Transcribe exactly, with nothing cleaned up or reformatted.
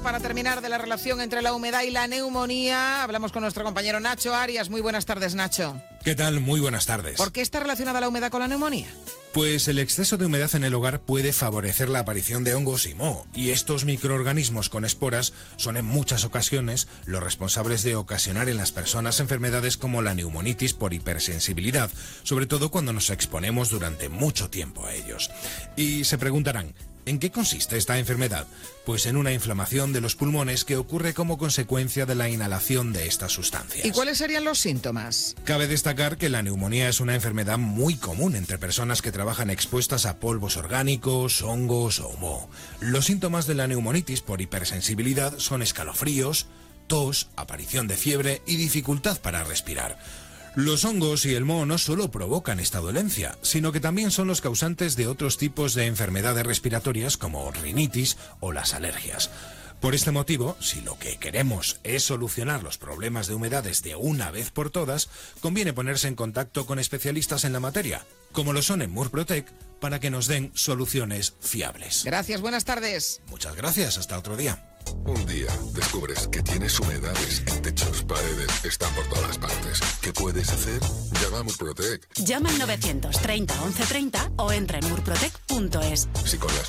para terminar de la relación entre la humedad y la neumonía. Hablamos con nuestro compañero Nacho Arias. Muy buenas tardes, Nacho. ¿Qué tal? Muy buenas tardes. ¿Por qué está relacionada la humedad con la neumonía? Pues el exceso de humedad en el hogar puede favorecer la aparición de hongos y moho, y estos microorganismos con esporas son en muchas ocasiones los responsables de ocasionar en las personas enfermedades como la neumonitis por hipersensibilidad, sobre todo cuando nos exponemos durante mucho tiempo a ellos. Y se preguntarán, ¿en qué consiste esta enfermedad? Pues en una inflamación de los pulmones que ocurre como consecuencia de la inhalación de estas sustancias. ¿Y cuáles serían los síntomas? Cabe destacar que la neumonía es una enfermedad muy común entre personas que trabajan expuestas a polvos orgánicos, hongos o moho. Los síntomas de la neumonitis por hipersensibilidad son escalofríos, tos, aparición de fiebre y dificultad para respirar. Los hongos y el moho no solo provocan esta dolencia, sino que también son los causantes de otros tipos de enfermedades respiratorias como rinitis o las alergias. Por este motivo, si lo que queremos es solucionar los problemas de humedades de una vez por todas, conviene ponerse en contacto con especialistas en la materia, como lo son en Murprotec, para que nos den soluciones fiables. Gracias, buenas tardes. Muchas gracias, hasta otro día. Un día descubres que tienes humedades en techos, paredes, están por todas partes. ¿Qué puedes hacer? Llama a Murprotec. Llama al novecientos treinta once treinta o entra en murprotec punto es. Si con las